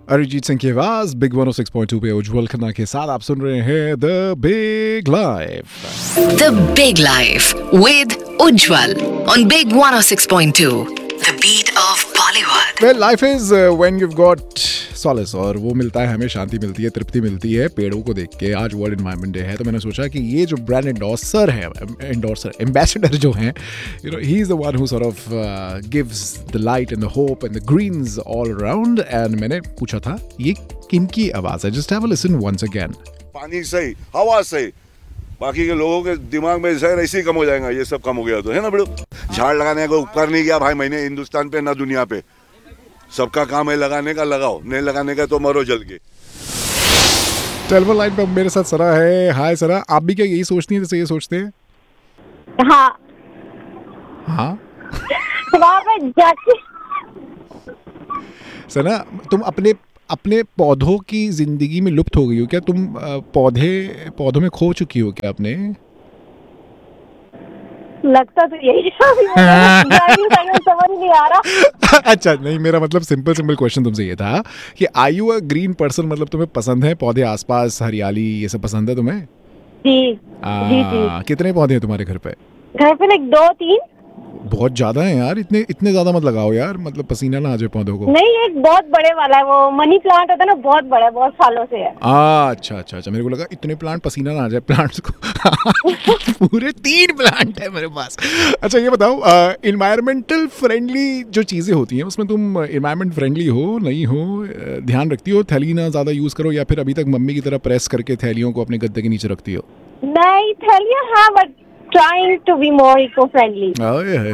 अरिजीत सिंह की आवाज बिग 106.2 पे उज्जवल खन्ना के साथ आप सुन रहे हैं the big life. The Big Life with Ujjwal on Big 106.2. The beat of Bollywood. Well life is when you got solace, और वो मिलता है हमें, शांति मिलती है, तृप्ति मिलती है पेड़ों को देख के। आज वर्ल्ड एनवायरनमेंट डे है तो मैंने सोचा कि ये जो ब्रांड एम्बेसडर जो हैं, you know, he is the one who sort of gives the light and the hope and the Green's all around. And मैंने पूछा था ये किनकी आवाज है। Just have a listen once again. पानी सही, हवा सही, बाकी के लोगों के दिमाग में जहर ऐसे ही कम हो जाएगा। ये सब कम हो गया तो है ना बड़ो। झाड़ लगाने का उपकार नहीं किया भाई मैंने हिंदुस्तान पे ना दुनिया पे। सबका काम है लगाने का, लगाओ, नहीं लगाने का तो मरो जल के। टेलीफोन लाइन पे मेरे साथ सरा है। हाय सरा, आप भी क्या यही सोचती हैं जैसे ये सोचते हैं? हाँ हाँ वहाँ पे जाके सरा, तुम अपने पौधों की जिंदगी में लुप्त हो गई हो क्या? तुम पौधों में खो चुकी हो क्या अपने? लगता तो यही समझ ही नहीं आ रहा। अच्छा, नहीं, मेरा मतलब सिंपल क्वेश्चन तुमसे ये था कि are you a green person? मतलब तुम्हें पसंद है पौधे, आसपास हरियाली, ये सब पसंद है तुम्हें? जी जी। कितने पौधे हैं तुम्हारे घर पे? घर पे लाइक 2-3। बहुत ज्यादा है यार। इतने ज्यादा मत लगाओ यार, मतलब पसीना ना आ जाए पौधों को। नहीं, एक बहुत बड़े वाला है, वो मनी प्लांट होता है ना, बहुत बड़ा है, बहुत सालों से है। अच्छा, मेरे को लगा इतने प्लांट पसीना ना आ जाए प्लांट्स को। पूरे 3 प्लांट है मेरे पास। अच्छा ये बताओ, इन्वायरमेंटल फ्रेंडली जो चीजें होती हैं उसमें तुम इन्वायरमेंट फ्रेंडली हो नहीं हो, ध्यान रखती हो? थैली ना ज्यादा यूज करो, या फिर अभी तक मम्मी की तरह प्रेस करके थैलियों को अपने गद्दे के नीचे रखती हो? नहीं, थैलियाँ हाँ, but trying to be more eco friendly.